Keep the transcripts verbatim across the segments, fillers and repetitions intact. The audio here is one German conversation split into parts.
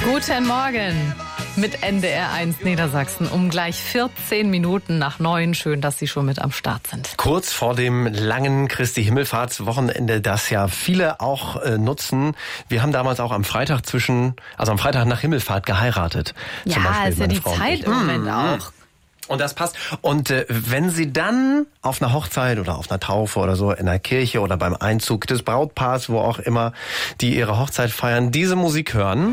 Guten Morgen mit N D R eins Niedersachsen um gleich vierzehn Minuten nach neun. Schön, dass Sie schon mit am Start sind. Kurz vor dem langen Christi Himmelfahrtswochenende, das ja viele auch äh, nutzen. Wir haben damals auch am Freitag zwischen, also am Freitag nach Himmelfahrt geheiratet. Ja, zum Beispiel, ist ja die Frau Zeit im Moment mmh. auch. Und das passt. Und äh, wenn Sie dann auf einer Hochzeit oder auf einer Taufe oder so in der Kirche oder beim Einzug des Brautpaars, wo auch immer, die ihre Hochzeit feiern, diese Musik hören,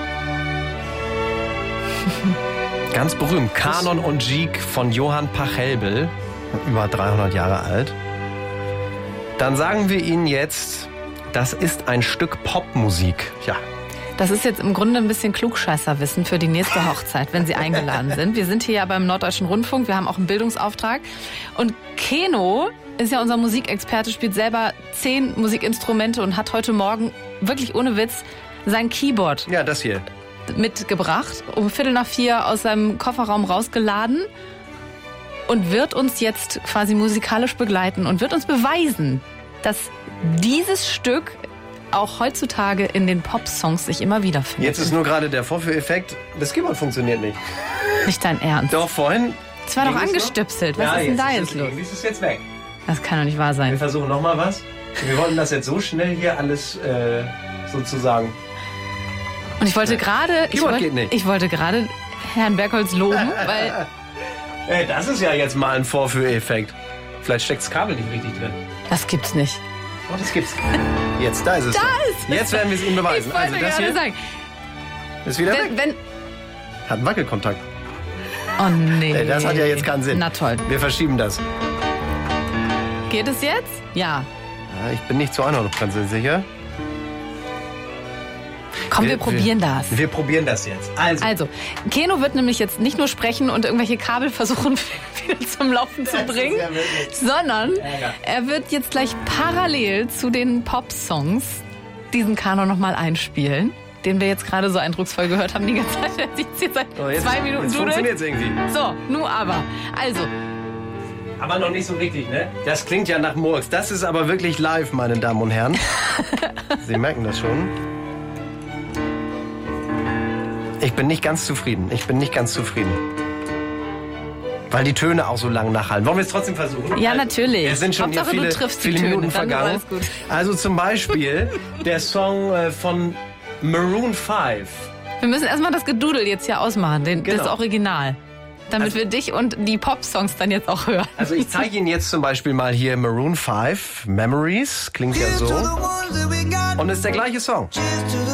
ganz berühmt, Kanon und Gigue von Johann Pachelbel, über dreihundert Jahre alt, dann sagen wir Ihnen jetzt, das ist ein Stück Popmusik. Ja. Das ist jetzt im Grunde ein bisschen Klugscheißerwissen für die nächste Hochzeit, wenn Sie eingeladen sind. Wir sind hier ja beim Norddeutschen Rundfunk, wir haben auch einen Bildungsauftrag. Und Keno ist ja unser Musikexperte, spielt selber zehn Musikinstrumente und hat heute Morgen, wirklich ohne Witz, sein Keyboard Ja, das hier. mitgebracht, um Viertel nach vier aus seinem Kofferraum rausgeladen und wird uns jetzt quasi musikalisch begleiten und wird uns beweisen, dass dieses Stück auch heutzutage in den Pop-Songs sich immer wiederfindet. Jetzt ist nur gerade der Vorführeffekt, das Keyboard funktioniert nicht. Nicht dein Ernst. Doch, vorhin. Es war doch ging es angestöpselt. noch? Was Ja, ist denn da ist jetzt es- los? Irgendwie ist es jetzt weg. Das kann doch nicht wahr Wir sein. versuchen nochmal was. Wir wollten das jetzt so schnell hier alles äh, sozusagen. Und ich wollte gerade, ich, Keyboard wollte- geht nicht. ich wollte gerade Herrn Bergholz loben, weil Ey, das ist ja jetzt mal ein Vorführeffekt. Vielleicht steckt das Kabel nicht richtig drin. das gibt's nicht. Oh, das gibt's. Jetzt, da ist es. Da ist es. Jetzt werden wir es Ihnen beweisen. Ich wollte Also das gerade hier sagen, ist wieder weg. wenn, wenn, Hat einen Wackelkontakt. oh nee. Ey, das hat ja jetzt keinen Sinn. Na toll. Wir verschieben das. Geht es jetzt? Ja. Ja, ich bin nicht zu hundert Prozent sicher. Komm, wir, probieren das. Wir probieren das jetzt. Also, Also, Keno wird nämlich jetzt nicht nur sprechen und irgendwelche Kabel versuchen wieder zum Laufen zu Das ist bringen, ja wirklich- sondern Ärger. er wird jetzt gleich parallel zu den Pop-Songs diesen Kanon nochmal einspielen, den wir jetzt gerade so eindrucksvoll gehört haben die ganze Zeit. Er sitzt hier seit so, jetzt, zwei Minuten jetzt dudelt. funktioniert es irgendwie. So, nu aber. Also, Aber noch nicht so richtig, ne? Das klingt ja nach Murks. Das ist aber wirklich live, meine Damen und Herren. Sie merken das schon. Ich bin nicht ganz zufrieden. Ich bin nicht ganz zufrieden. Weil die Töne auch so lang nachhallen. Wollen wir es trotzdem versuchen? Ja, natürlich. Es sind schon hier Hauptsache, du viele, triffst die viele Töne, Minuten dann ist vergangen. alles gut. Also zum Beispiel der Song äh, von Maroon five. wir müssen erstmal das Gedudel jetzt hier ausmachen, den, Genau. das Original. Damit Also- wir dich und die Pop-Songs dann jetzt auch hören. Also ich zeige Ihnen jetzt zum Beispiel mal hier Maroon five, Memories, klingt ja so. Und ist der gleiche Song.